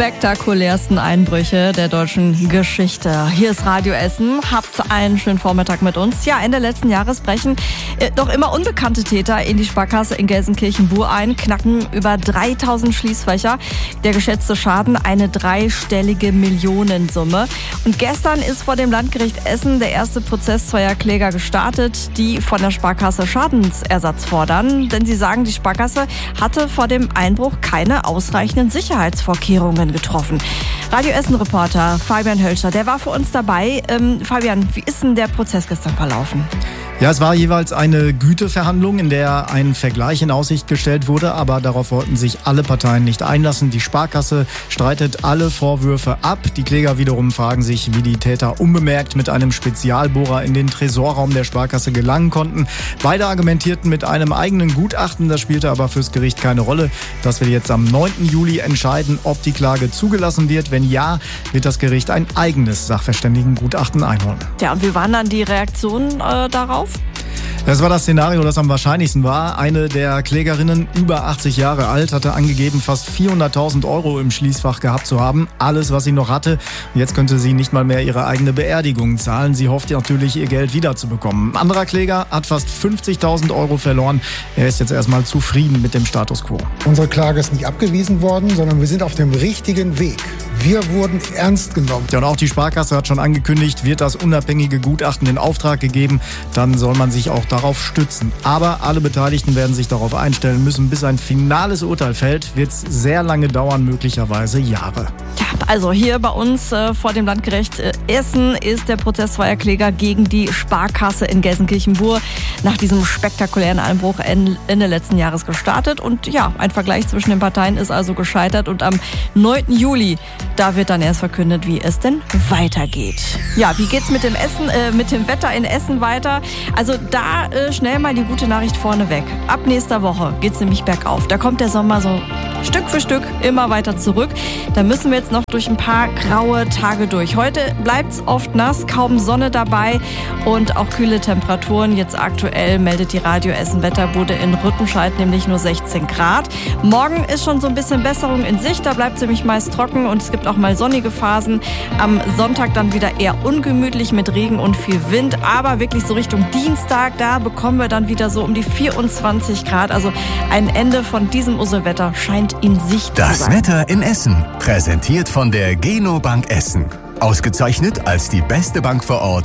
spektakulärsten Einbrüche der deutschen Geschichte. Hier ist Radio Essen. Habt einen schönen Vormittag mit uns. Ja, Ende letzten Jahres brechen doch immer unbekannte Täter in die Sparkasse in Gelsenkirchen-Bur ein, knacken über 3000 Schließfächer. Der geschätzte Schaden eine dreistellige Millionensumme. Und gestern ist vor dem Landgericht Essen der erste Prozess zweier Kläger gestartet, die von der Sparkasse Schadensersatz fordern. Denn sie sagen, die Sparkasse hatte vor dem Einbruch keine ausreichenden Sicherheitsvorkehrungen getroffen. Radio Essen-Reporter Fabian Hölscher, der war für uns dabei. Fabian, wie ist denn der Prozess gestern verlaufen? Ja, es war jeweils eine Güteverhandlung, in der ein Vergleich in Aussicht gestellt wurde, aber darauf wollten sich alle Parteien nicht einlassen. Die Sparkasse streitet alle Vorwürfe ab. Die Kläger wiederum fragen sich, wie die Täter unbemerkt mit einem Spezialbohrer in den Tresorraum der Sparkasse gelangen konnten. Beide argumentierten mit einem eigenen Gutachten, das spielte aber fürs Gericht keine Rolle. Das will jetzt am 9. Juli entscheiden, ob die Klage zugelassen wird. Wenn ja, wird das Gericht ein eigenes Sachverständigengutachten einholen. Ja, und wie waren dann die Reaktionen darauf? Das war das Szenario, das am wahrscheinlichsten war. Eine der Klägerinnen, über 80 Jahre alt, hatte angegeben, fast 400.000 Euro im Schließfach gehabt zu haben. Alles, was sie noch hatte. Jetzt könnte sie nicht mal mehr ihre eigene Beerdigung zahlen. Sie hofft natürlich, ihr Geld wiederzubekommen. Ein anderer Kläger hat fast 50.000 Euro verloren. Er ist jetzt erstmal zufrieden mit dem Status quo. Unsere Klage ist nicht abgewiesen worden, sondern wir sind auf dem richtigen Weg. Wir wurden ernst genommen. Ja, und auch die Sparkasse hat schon angekündigt, wird das unabhängige Gutachten in Auftrag gegeben. Dann soll man sich auch darauf stützen. Aber alle Beteiligten werden sich darauf einstellen müssen. Bis ein finales Urteil fällt, wird es sehr lange dauern, möglicherweise Jahre. Ja, also hier bei uns vor dem Landgericht Essen ist der Prozess zweier Kläger gegen die Sparkasse in Gelsenkirchen-Bur nach diesem spektakulären Einbruch Ende letzten Jahres gestartet. Und ja, ein Vergleich zwischen den Parteien ist also gescheitert. Und am 9. Juli, da wird dann erst verkündet, wie es denn weitergeht. Ja, wie geht's mit dem Wetter in Essen weiter? Also da schnell mal die gute Nachricht vorneweg. Ab nächster Woche geht's nämlich bergauf. Da kommt der Sommer so Stück für Stück immer weiter zurück. Da müssen wir jetzt noch durch ein paar graue Tage durch. Heute bleibt's oft nass, kaum Sonne dabei und auch kühle Temperaturen. Jetzt aktuell meldet die Radio Essen Wetterbude in Rüttenscheid nämlich nur 16 Grad. Morgen ist schon so ein bisschen Besserung in Sicht. Da bleibt es nämlich meist trocken und es gibt auch mal sonnige Phasen. Am Sonntag dann wieder eher ungemütlich mit Regen und viel Wind. Aber wirklich so Richtung Dienstag, da bekommen wir dann wieder so um die 24 Grad. Also ein Ende von diesem Uselwetter scheint in Sicht zu sein. Das Wetter in Essen, präsentiert von der Geno Bank Essen. Ausgezeichnet als die beste Bank vor Ort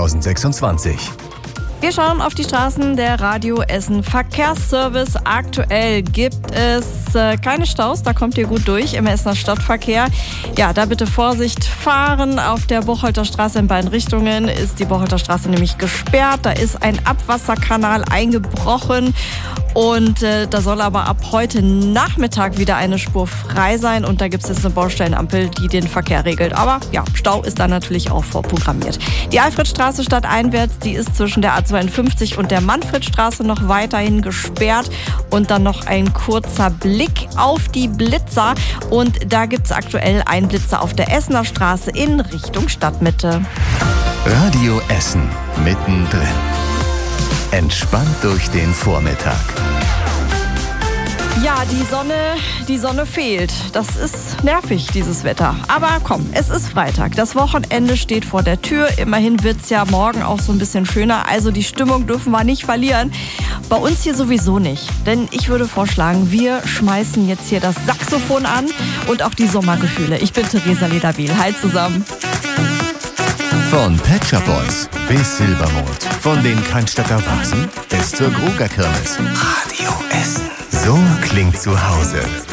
2026. Wir schauen auf die Straßen der Radio Essen Verkehrsservice. Aktuell gibt es keine Staus, da kommt ihr gut durch im Essener Stadtverkehr. Ja, da bitte Vorsicht fahren. Auf der Buchholter Straße in beiden Richtungen ist die Buchholter Straße nämlich gesperrt. Da ist ein Abwasserkanal eingebrochen. Und da soll aber ab heute Nachmittag wieder eine Spur frei sein. Und da gibt es jetzt eine Baustellenampel, die den Verkehr regelt. Aber ja, Stau ist da natürlich auch vorprogrammiert. Die Alfredstraße stadteinwärts, die ist zwischen der A52 und der Manfredstraße noch weiterhin gesperrt. Und dann noch ein kurzer Blick auf die Blitzer. Und da gibt es aktuell einen Blitzer auf der Essener Straße in Richtung Stadtmitte. Radio Essen, mittendrin. Entspannt durch den Vormittag. Ja, die Sonne fehlt. Das ist nervig, dieses Wetter. Aber komm, es ist Freitag. Das Wochenende steht vor der Tür. Immerhin wird's ja morgen auch so ein bisschen schöner. Also die Stimmung dürfen wir nicht verlieren. Bei uns hier sowieso nicht. Denn ich würde vorschlagen, wir schmeißen jetzt hier das Saxophon an und auch die Sommergefühle. Ich bin Theresa Lederbiel. Hi zusammen. Von Pet Shop Boys bis Silbermond. Von den Cannstatter Vasen bis zur Gruger Kirmes. Radio Essen. So klingt zu Hause.